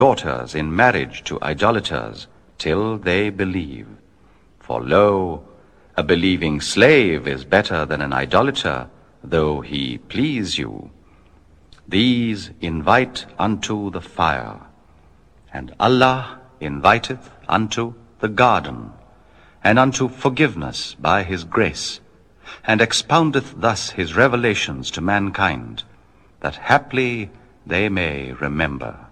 daughters in marriage to idolaters, till they believe. For lo, a believing slave is better than an idolater, though he please you. These invite unto the fire, and Allah inviteth unto the garden, and unto forgiveness by his grace, and expoundeth thus his revelations to mankind, that haply they may remember.